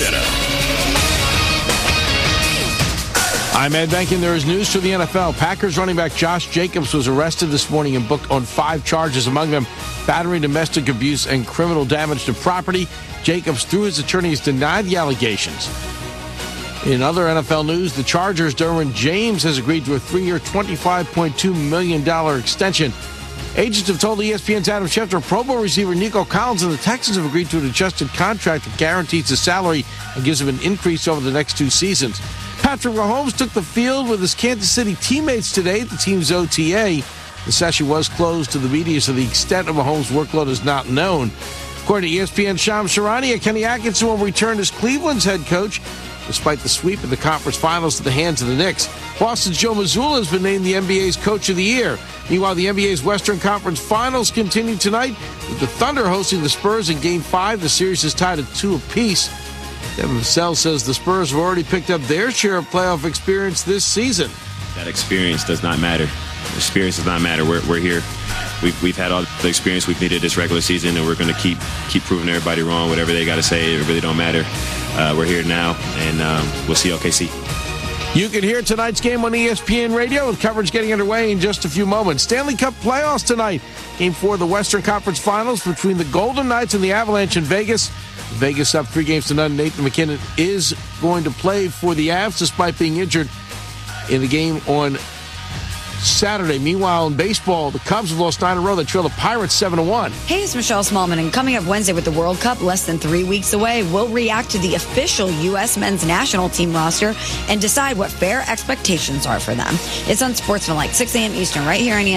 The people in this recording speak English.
Setup. I'm Ed Benkin. There is news for the NFL. Packers running back Josh Jacobs was arrested this morning and booked on 5 charges, among them battery, domestic abuse, and criminal damage to property. Jacobs, through his attorneys, denied the allegations. In other NFL news, the Chargers' Derwin James has agreed to a 3-year, $25.2 million extension. Agents have told ESPN's Adam Schefter Pro Bowl receiver Nico Collins and the Texans have agreed to an adjusted contract that guarantees his salary and gives him an increase over the next 2 seasons. Patrick Mahomes took the field with his Kansas City teammates today at the team's OTA. The session was closed to the media, so the extent of Mahomes' workload is not known. According to ESPN's Shams Charania, Kenny Atkinson will return as Cleveland's head coach, despite the sweep in the conference finals to the hands of the Knicks. Boston's Joe Mazzulla has been named the NBA's Coach of the Year. Meanwhile, the NBA's Western Conference Finals continue tonight with the Thunder hosting the Spurs in Game 5. The series is tied at 2 apiece. Devin Vassell says the Spurs have already picked up their share of playoff experience this season. That experience does not matter. Experience does not matter. We're here. We've had all the experience we've needed this regular season, and we're going to keep proving everybody wrong. Whatever they got to say, it really don't matter. We're here now, and we'll see OKC. You can hear tonight's game on ESPN Radio with coverage getting underway in just a few moments. Stanley Cup playoffs tonight. Game 4 of the Western Conference Finals between the Golden Knights and the Avalanche in Vegas. Vegas up 3-0. Nathan MacKinnon is going to play for the Avs despite being injured in the game on Saturday. Meanwhile, in baseball, the Cubs have lost 9 in a row. They trail the Pirates 7-1. Hey, it's Michelle Smallman, and coming up Wednesday with the World Cup less than 3 weeks away, we'll react to the official U.S. men's national team roster and decide what fair expectations are for them. It's on Sportsmanlike, 6 a.m. Eastern, right here on ESPN.